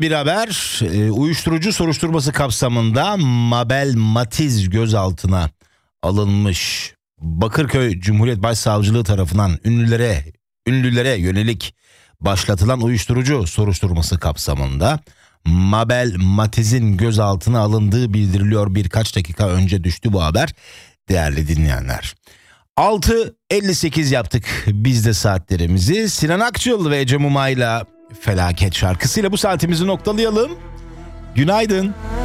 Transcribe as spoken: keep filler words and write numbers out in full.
Bir haber, e, uyuşturucu soruşturması kapsamında Mabel Matiz gözaltına alınmış. Bakırköy Cumhuriyet Başsavcılığı tarafından ünlülere ünlülere yönelik başlatılan uyuşturucu soruşturması kapsamında Mabel Matiz'in gözaltına alındığı bildiriliyor. Birkaç dakika önce düştü bu haber değerli dinleyenler. altı elli sekiz yaptık biz de saatlerimizi. Sinan Akçıl ve Ece Mumay'la Felaket şarkısıyla bu saatimizi noktalayalım. Günaydın.